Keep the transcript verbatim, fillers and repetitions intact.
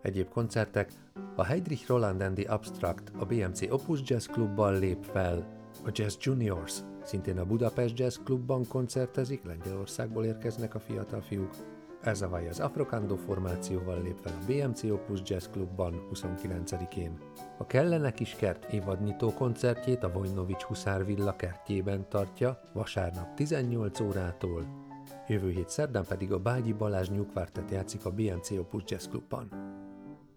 Egyéb koncertek: a Heydrich Roland and the Abstract a bé em cé Opus Jazz Klubban lép fel, a Jazz Juniors szintén a Budapest Jazz Klubban koncertezik, Lengyelországból érkeznek a fiatal fiúk. Elzavaj az Afrokando formációval lép fel a bé em cé Opus Jazz Klubban huszonkilencedikén. A Kellene Kiskert évadnyitó koncertjét a Vojnovics Huszár Villa kertjében tartja vasárnap tizennyolc órától, jövő hét szerdán pedig a Bágyi Balázs New Quartet játszik a bé em cé Opus Jazz Klubban.